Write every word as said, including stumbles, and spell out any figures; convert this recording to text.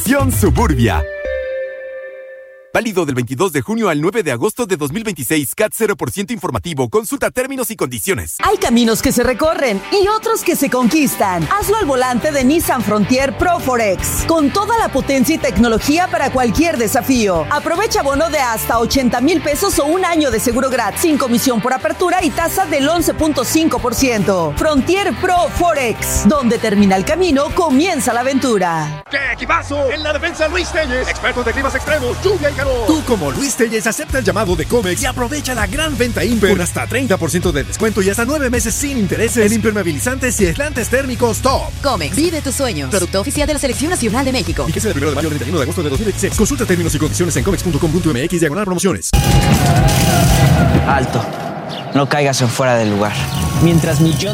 Versión Suburbia. Válido del veintidós de junio al nueve de agosto de dos mil veintiséis. C A T cero por ciento informativo. Consulta términos y condiciones. Hay caminos que se recorren y otros que se conquistan. Hazlo al volante de Nissan Frontier Pro cuatro X. Con toda la potencia y tecnología para cualquier desafío. Aprovecha bono de hasta ochenta mil pesos o un año de seguro gratis. Sin comisión por apertura y tasa del once punto cinco por ciento. Frontier Pro cuatro X. Donde termina el camino, comienza la aventura. ¡Qué equipazo! En la defensa, Luis Telles. Expertos de climas extremos, lluvia y calor. Tú, como Luis Telles, acepta el llamado de Comex y aprovecha la gran venta Imper con hasta treinta por ciento de descuento y hasta nueve meses sin intereses en impermeabilizantes y aislantes térmicos top. Comex, vive tus sueños. Producto oficial de la Selección Nacional de México. Fíjese del primero de mayo al treinta y uno de agosto de dos mil veintiséis. Consulta términos y condiciones en comex punto com punto m x diagonal promociones. Alto. No caigas en fuera del lugar. Mientras millones